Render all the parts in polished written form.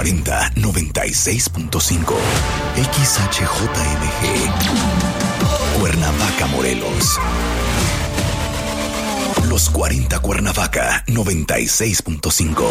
40 96.5 XHJMG Cuernavaca, Morelos. Los 40 Cuernavaca 96.5.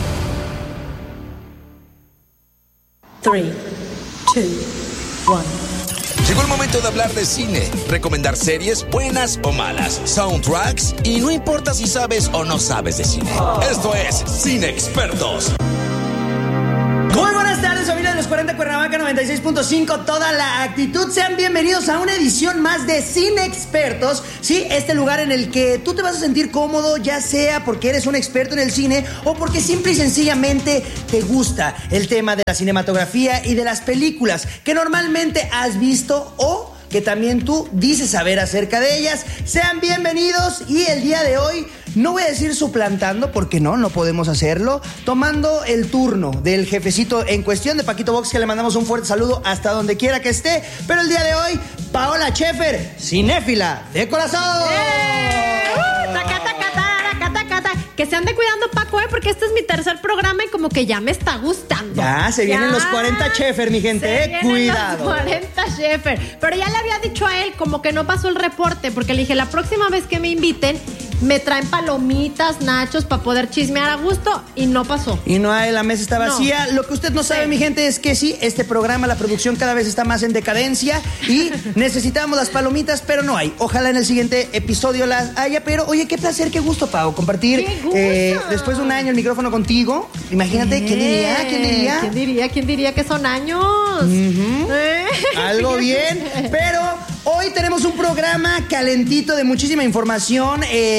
3, 2, 1. Llegó el momento de hablar de cine, recomendar series buenas o malas, soundtracks y no importa si sabes o no sabes de cine. Esto es Cine Expertos. Muy buenas tardes, familia de los 40 Cuernavaca 96.5, toda la actitud. Sean bienvenidos a una edición más de Cine Expertos. Sí, este lugar en el que tú te vas a sentir cómodo, ya sea porque eres un experto en el cine o porque simple y sencillamente te gusta el tema de la cinematografía y de las películas que normalmente has visto o que también tú dices saber acerca de ellas. Sean bienvenidos y el día de hoy no voy a decir suplantando, porque no podemos hacerlo, tomando el turno del jefecito en cuestión de Paquito Box, que le mandamos un fuerte saludo hasta donde quiera que esté. Pero el día de hoy, Paola Schaefer, cinéfila de corazón. Que se ande cuidando, Paco, porque este es mi tercer programa y como que ya me está gustando. Ya, se vienen los 40 Schaefer, mi gente, cuidado. Los 40 Schaefer. Pero ya le había dicho a él como que no pasó el reporte, porque le dije, la próxima vez que me inviten, me traen palomitas, nachos para poder chismear a gusto, y no pasó. Y no hay, la mesa está vacía. Lo que usted no sabe, mi gente, es que sí, este programa, la producción cada vez está más en decadencia y necesitamos las palomitas, pero no hay. Ojalá en el siguiente episodio las haya, pero oye, qué placer, qué gusto, Pau, compartir después de un año el micrófono contigo. Imagínate, ¿quién diría que son años? Algo bien, pero hoy tenemos un programa calentito de muchísima información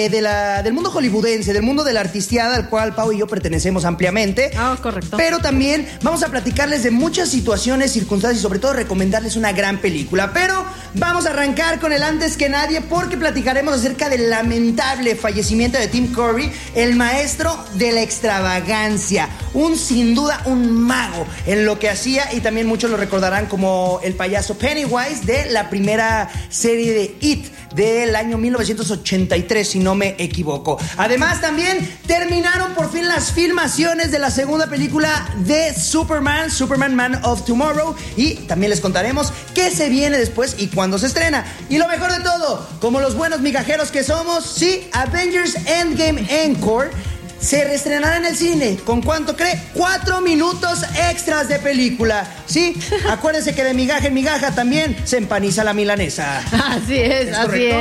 del mundo hollywoodense, del mundo de la artisteada, al cual Pau y yo pertenecemos ampliamente. Correcto. Pero también vamos a platicarles de muchas situaciones, circunstancias y sobre todo recomendarles una gran película. Pero vamos a arrancar con el antes que nadie, porque platicaremos acerca del lamentable fallecimiento de Tim Curry, el maestro de la extravagancia. Sin duda un mago en lo que hacía, y también muchos lo recordarán como el payaso Pennywise de la primera serie de It del año 1983, si no me equivoco. Además, también terminaron por fin las filmaciones de la segunda película de Superman, Man of Tomorrow, y también les contaremos qué se viene después y cuándo se estrena. Y lo mejor de todo, como los buenos migajeros que somos, sí, Avengers Endgame Encore se reestrenará en el cine. ¿Con cuánto cree? 4 minutos extras de película. Sí, acuérdense que de migaja en migaja también se empaniza la milanesa. Así es,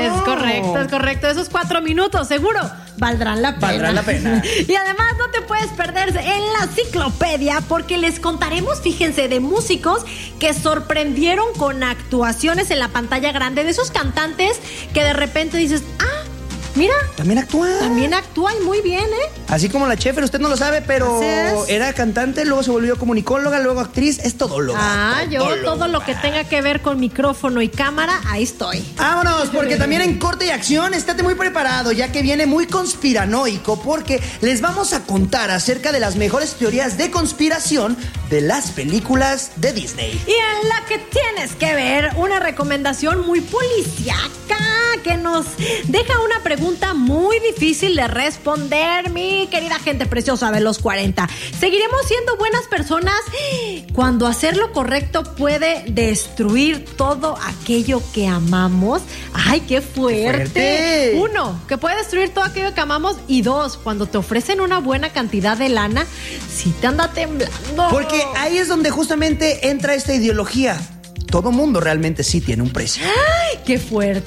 correcto. Esos 4 minutos, seguro, valdrán la pena. Y además no te puedes perder en la ciclopedia, porque les contaremos, fíjense, de músicos que sorprendieron con actuaciones en la pantalla grande, de esos cantantes que de repente dices, mira, también actúa y muy bien, Así como la Schaefer, usted no lo sabe, pero era cantante, luego se volvió comunicóloga, luego actriz, es todóloga. Todo lo que tenga que ver con micrófono y cámara, ahí estoy. Vámonos, porque también en corte y acción, estate muy preparado, ya que viene muy conspiranoico, porque les vamos a contar acerca de las mejores teorías de conspiración de las películas de Disney. Y en la que tienes que ver una recomendación muy policíaca, que nos deja una pregunta muy difícil de responder, mi querida gente preciosa de los 40. ¿Seguiremos siendo buenas personas cuando hacer lo correcto puede destruir todo aquello que amamos? ¡Ay, qué fuerte! 1, que puede destruir todo aquello que amamos, y 2, cuando te ofrecen una buena cantidad de lana, sí te anda temblando. Porque ahí es donde justamente entra esta ideología. Todo mundo realmente sí tiene un precio. ¡Ay, qué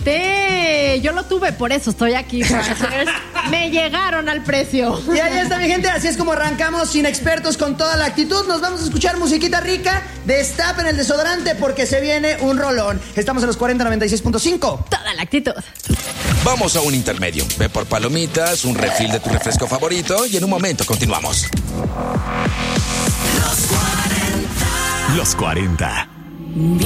fuerte! Yo lo tuve, por eso estoy aquí. Me llegaron al precio. Y ahí está, mi gente. Así es como arrancamos Sin Expertos, con toda la actitud. Nos vamos a escuchar musiquita rica. Destapen el desodorante porque se viene un rolón. Estamos en los 40 96.5. Toda la actitud. Vamos a un intermedio. Ve por palomitas, un refil de tu refresco favorito y en un momento continuamos. Los 40. Viene